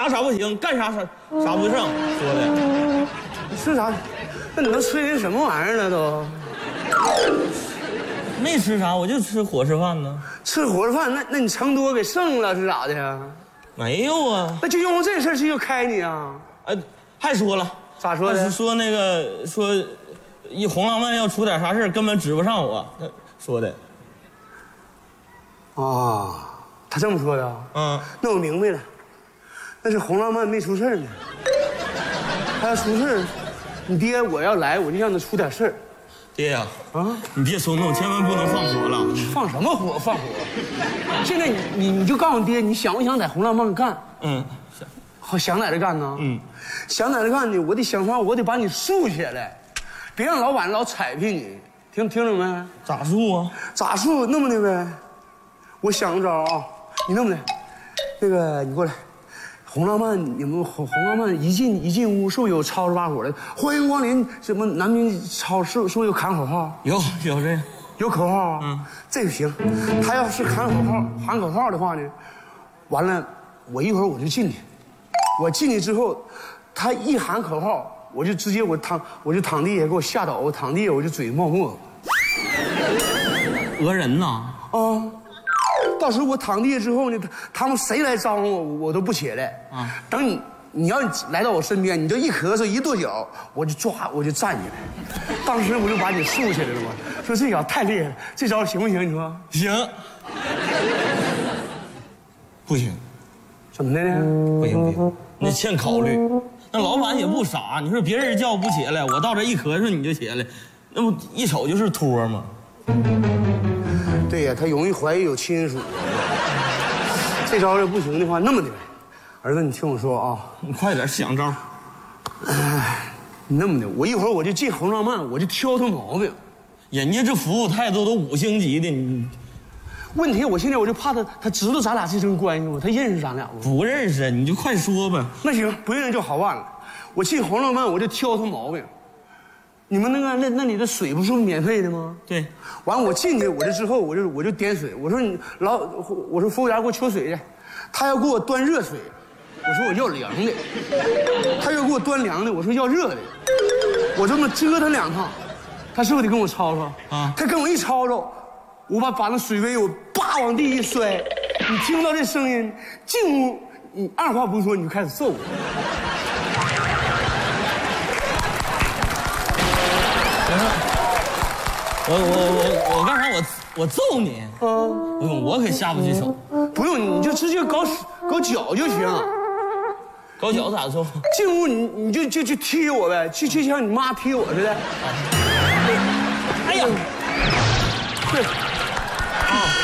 啥不行，干啥不上，说的。 吃啥？那你都吃人什么玩意儿了都？ 没吃啥，我就吃伙食饭呢。 吃伙食饭，那你成多给剩了是咋的呀？ 没有啊。 那就因为这事儿就开你啊？ 还说了。 咋说的？ 说那个说，一红浪漫要出点啥事根本指不上我。他说的。 啊，他这么说的。 嗯。 那我明白了，那是红浪漫没出事呢。他要出事，你爹我要来，我就让他出点事儿。 爹呀，你别冲动，千万不能放火了。 放什么火？放火！现在你就告诉爹，你想不想在红浪漫干？想在这干呢？想在这干呢，我得想法，我得把你竖起来，别让老板老踩平你。听着没？ 咋竖啊？ 咋竖？那么的呗。我想个招啊，你那么的，那个你过来。红浪漫，你们红浪漫一进屋，是不是有吵着把火的？欢迎光临，什么南明超市，是不是有喊口号？ 有这个， 有口号啊。这个行。他要是喊口号的话呢，完了，我一会儿我就进去。我进去之后，他一喊口号，我就直接我就躺地下，给我吓倒，我躺地下我就嘴冒沫。 讹人呐！ 到时候我躺地下之后呢，他们谁来招呼我，我都不起来。等你要来到我身边，你就一咳嗽一跺脚，我就站起来。当时我就把你竖起来了嘛。说这小子太厉害了，这招行不行？你说行？不行？ 怎么的呢？ 不行，你欠考虑。那老板也不傻，你说别人叫不起来，我到这一咳嗽你就起来，那不一瞅就是托吗？ 对呀，他容易怀疑有亲属。这招要不行的话，那么的呗，儿子，你听我说啊， 你快点想招。 你那么的，我一会儿我就进红浪漫，我就挑他毛病。 人家这服务态度都5星级的，你问题我现在我就怕他知道咱俩这层关系吗？他认识咱俩吗？ 不认识，你就快说吧。 那行，不认识就好办了。我进红浪漫，我就挑他毛病。你们那里的水不是免费的吗？ 对。 完我进去，之后我就点水，我说服务员给我取水去，他要给我端热水，我说我要凉的，他要给我端凉的，我说要热的，我这么折腾2趟，他是不是得跟我吵吵啊？他跟我一吵吵，我把那水杯我叭往地一摔，你听到这声音，进屋你二话不说你就开始揍我。 我干啥？我揍你？不用，我可下不去手。 不用，你就直接搞脚就行。 搞脚咋揍？ 进屋你就踢我呗，就像你妈踢我似的。 哎呀， 对。